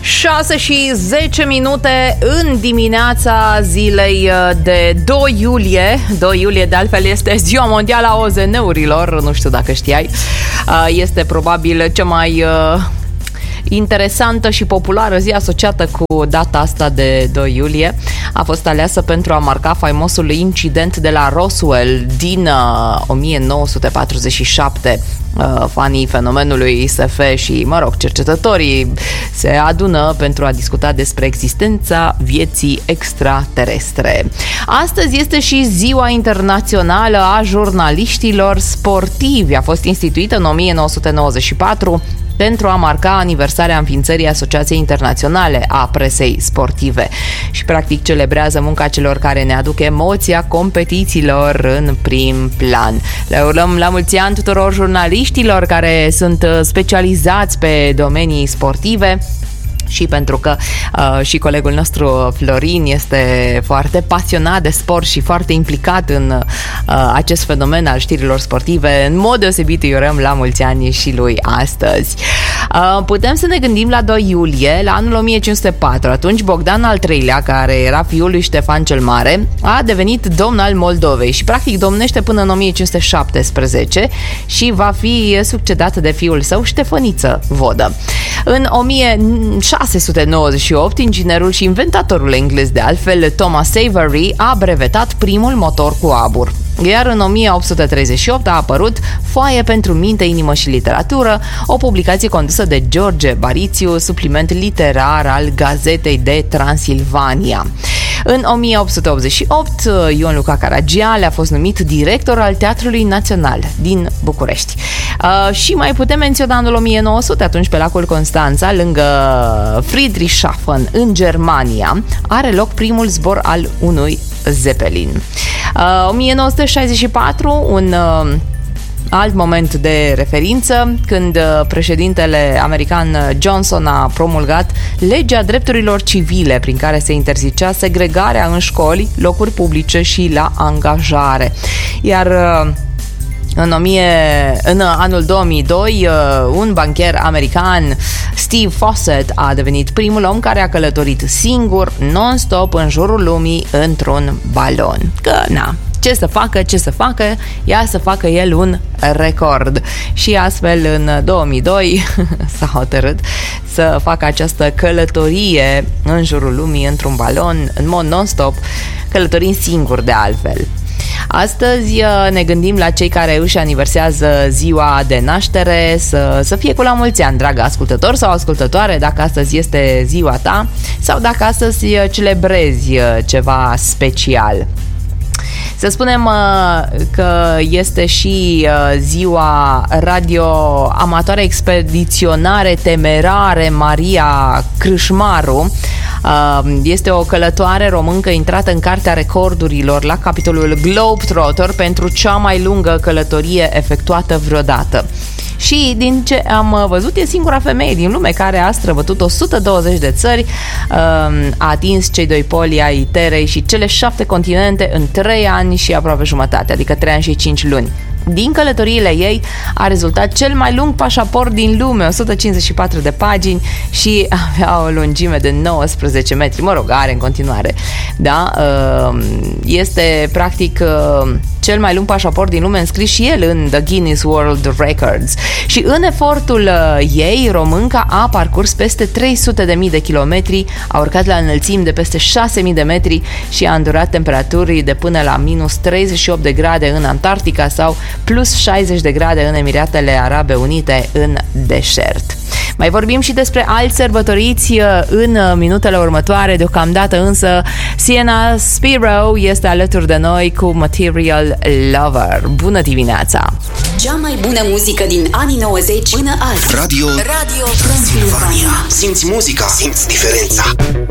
6 și 10 minute în dimineața zilei de 2 iulie. 2 iulie, de altfel, este Ziua Mondială a OZN-urilor. Nu știu dacă știai. Este probabil cea mai interesantă și populară zi asociată cu data asta de 2 iulie. A fost aleasă pentru a marca faimosul incident de la Roswell din 1947. Fanii fenomenului SF și, cercetătorii se adună pentru a discuta despre existența vieții extraterestre. Astăzi este și Ziua Internațională a Jurnaliștilor Sportivi. A fost instituită în 1994 pentru a marca aniversarea înființării Asociației Internaționale a Presei Sportive și practic celebrează munca celor care ne aduc emoția competițiilor în prim plan. Le urăm la mulți ani tuturor jurnaliștilor care sunt specializați pe domenii sportive. Și pentru că și colegul nostru Florin este foarte pasionat de sport și foarte implicat în acest fenomen al știrilor sportive, în mod deosebit îi urăm la mulți ani și lui astăzi. Putem să ne gândim la 2 iulie, la anul 1504. Atunci Bogdan al III-lea, care era fiul lui Ștefan cel Mare, a devenit domn al Moldovei și practic domnește până în 1517 și va fi succedat de fiul său Ștefăniță Vodă. În 1698, inginerul și inventatorul englez de altfel, Thomas Savery, a brevetat primul motor cu abur. Iar în 1838 a apărut Foaie pentru minte, inimă și literatură, o publicație condusă de George Barițiu, supliment literar al Gazetei de Transilvania. În 1888, Ion Luca Caragiale a fost numit director al Teatrului Național din București. Și mai putem menționa anul 1900, atunci pe lacul Constanța, lângă Friedrichshafen, în Germania, are loc primul zbor al unui Zeppelin. 1964, un alt moment de referință, când președintele american Johnson a promulgat legea drepturilor civile, prin care se interzicea segregarea în școli, locuri publice și la angajare. Iar în anul 2002, un bancher american, Steve Fossett, a devenit primul om care a călătorit singur, non-stop, în jurul lumii într-un balon. Ce să facă, ia să facă el un record. Și astfel, în 2002, s-a hotărât să facă această călătorie în jurul lumii într-un balon, în mod non-stop, călătorind singur de altfel. Astăzi ne gândim la cei care își aniversează ziua de naștere, să fie cu la mulți ani, dragă ascultător sau ascultătoare, dacă astăzi este ziua ta sau dacă astăzi celebrezi ceva special. Să spunem că este și ziua radioamatoare expediționare temerare Maria Crâșmaru. Este o călătoare româncă intrată în cartea recordurilor la capitolul Globetrotter pentru cea mai lungă călătorie efectuată vreodată. Și din ce am văzut, e singura femeie din lume care a străbătut 120 de țări, a atins cei 2 poli ai Terei și cele 7 continente în 3 ani și aproape jumătate, adică 3 ani și 5 luni. Din călătoriile ei a rezultat cel mai lung pașaport din lume, 154 de pagini și avea o lungime de 19 metri. Are în continuare. Da? Este practic cel mai lung pașaport din lume, înscris și el în The Guinness World Records. Și în efortul ei, românca a parcurs peste 300.000 de kilometri, a urcat la înălțimi de peste 6.000 de metri și a îndurat temperaturi de până la minus 38 de grade în Antarctica sau plus 60 de grade în Emiratele Arabe Unite în deșert. Mai vorbim și despre alți sărbătoriți în minutele următoare. Deocamdată însă Sienna Spiro este alături de noi cu Material Lover. Bună dimineața! Cea mai bună muzică din anii 90 până azi. Radio Transilvania. Simți muzica, simți diferența.